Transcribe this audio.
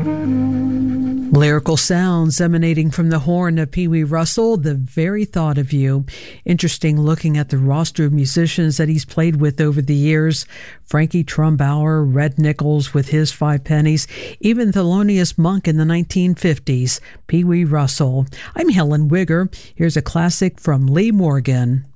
Lyrical sounds emanating from the horn of Pee Wee Russell, The Very Thought of You. Interesting looking at the roster of musicians that he's played with over the years. Frankie Trumbauer, Red Nichols with his Five Pennies, even Thelonious Monk in the 1950s. Pee Wee Russell. I'm Helen Wigger. Here's a classic from Lee Morgan.